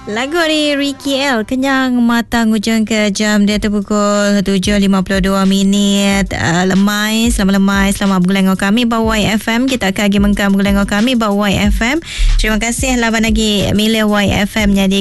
Lagu ni Ricky L, Kenyang Matang Hujung ke jam dia tu pukul 7.52 minit. Lemai, selamat bergulai dengan kami bawa YFM. Kita akan lagi mengkam bergulai dengan kami bawa YFM. Terima kasih lawan lagi milih YFM jadi